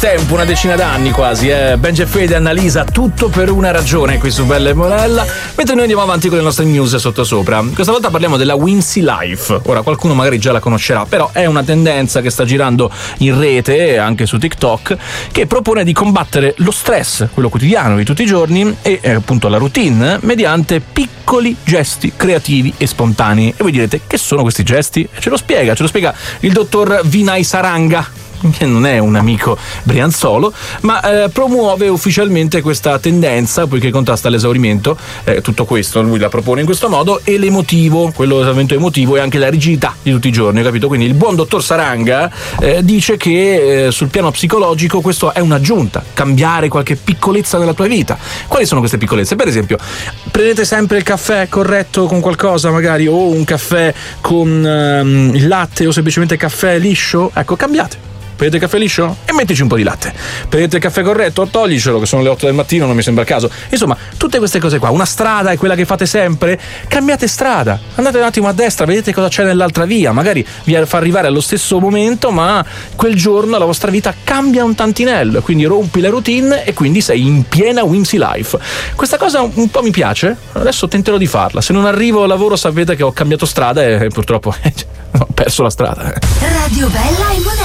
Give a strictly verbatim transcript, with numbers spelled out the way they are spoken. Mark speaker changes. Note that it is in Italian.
Speaker 1: tempo, una decina d'anni quasi, eh. Benji e Fede analisa tutto per una ragione qui su Bella e Monella, mentre noi andiamo avanti con le nostre news sottosopra. Questa volta parliamo della Whimsy Life. Ora, qualcuno magari già la conoscerà, però è una tendenza che sta girando in rete, anche su TikTok, che propone di combattere lo stress, quello quotidiano di tutti i giorni, e eh, appunto la routine, mediante piccoli gesti creativi e spontanei. E voi direte, che sono questi gesti? Ce lo spiega, ce lo spiega il dottor Vinay Saranga, che non è un amico brianzolo, ma eh, promuove ufficialmente questa tendenza, poiché contrasta l'esaurimento, eh, tutto questo lui la propone in questo modo, e l'emotivo, quello l'esaurimento emotivo, e anche la rigidità di tutti i giorni, capito? Quindi il buon dottor Saranga eh, dice che eh, sul piano psicologico questo è un'aggiunta, cambiare qualche piccolezza nella tua vita. Quali sono queste piccolezze? Per esempio, prendete sempre il caffè corretto con qualcosa magari, o un caffè con ehm, il latte, o semplicemente caffè liscio? Ecco, cambiate. Prendete il caffè liscio? E mettici un po' di latte. Prendete il caffè corretto? Toglicelo, che sono le otto del mattino, non mi sembra il caso. Insomma, tutte queste cose qua. Una strada è quella che fate sempre? Cambiate strada. Andate un attimo a destra, vedete cosa c'è nell'altra via. Magari vi fa arrivare allo stesso momento, ma quel giorno la vostra vita cambia un tantinello. Quindi rompi la routine e quindi sei in piena Whimsy Life. Questa cosa un po' mi piace. Adesso tenterò di farla. Se non arrivo al lavoro sapete che ho cambiato strada e purtroppo ho perso la strada.
Speaker 2: Radio Bella e Monella.